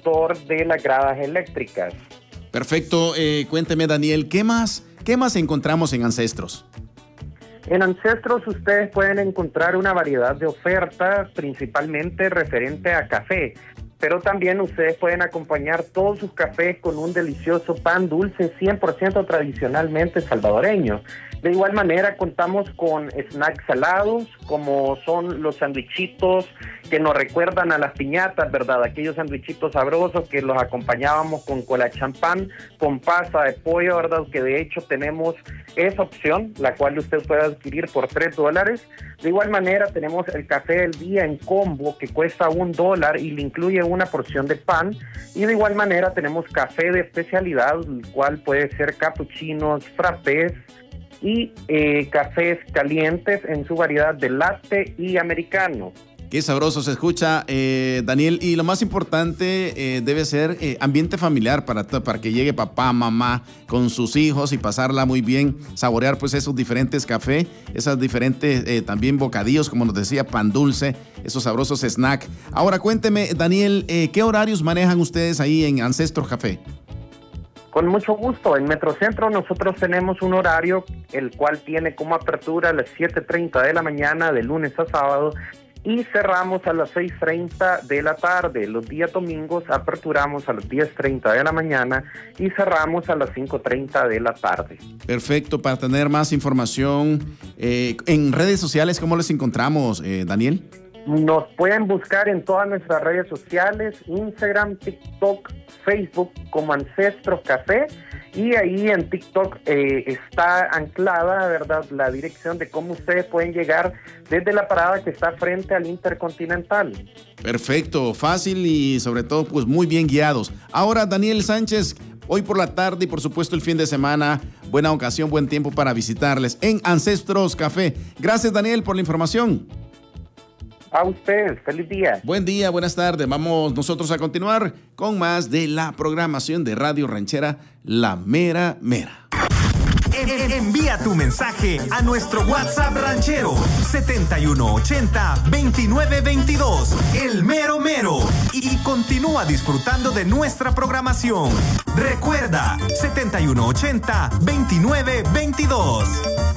motor de las gradas eléctricas. Perfecto. Cuénteme, Daniel, ¿qué más encontramos en Ancestros? En Ancestros ustedes pueden encontrar una variedad de ofertas, principalmente referente a café, pero también ustedes pueden acompañar todos sus cafés con un delicioso pan dulce 100% tradicionalmente salvadoreño. De igual manera contamos con snacks salados, como son los sandwichitos que nos recuerdan a las piñatas, ¿verdad? Aquellos sandwichitos sabrosos que los acompañábamos con cola champán, con pasa de pollo, ¿verdad? Que de hecho tenemos esa opción, la cual usted puede adquirir por $3. De igual manera tenemos el café del día en combo que cuesta $1 y le incluye una porción de pan. Y de igual manera tenemos café de especialidad, el cual puede ser capuchinos, frappés y cafés calientes en su variedad de latte y americano. Qué sabroso se escucha, Daniel. Y lo más importante debe ser ambiente familiar para que llegue papá, mamá con sus hijos y pasarla muy bien, saborear pues esos diferentes cafés, esas diferentes también bocadillos, como nos decía, pan dulce, esos sabrosos snacks. Ahora cuénteme, Daniel, ¿qué horarios manejan ustedes ahí en Ancestros Café? Con mucho gusto. En Metrocentro nosotros tenemos un horario el cual tiene como apertura a las 7:30 de la mañana de lunes a sábado y cerramos a las 6:30 de la tarde. Los días domingos aperturamos a las 10:30 de la mañana y cerramos a las 5:30 de la tarde. Perfecto. Para tener más información en redes sociales, ¿cómo les encontramos, Daniel? Nos pueden buscar en todas nuestras redes sociales, Instagram, TikTok, Facebook como Ancestros Café, y ahí en TikTok está anclada, ¿verdad?, la dirección de cómo ustedes pueden llegar desde la parada que está frente al Intercontinental. Perfecto, fácil y sobre todo pues muy bien guiados. Ahora, Daniel Sánchez, hoy por la tarde y por supuesto el fin de semana, buena ocasión, buen tiempo para visitarles en Ancestros Café. Gracias, Daniel, por la información. A ustedes, feliz día. Buen día, buenas tardes. Vamos nosotros a continuar con más de la programación de Radio Ranchera, La Mera Mera. Envía tu mensaje a nuestro WhatsApp ranchero 7180-2922, El Mero Mero, y continúa disfrutando de nuestra programación. Recuerda, 7180-2922.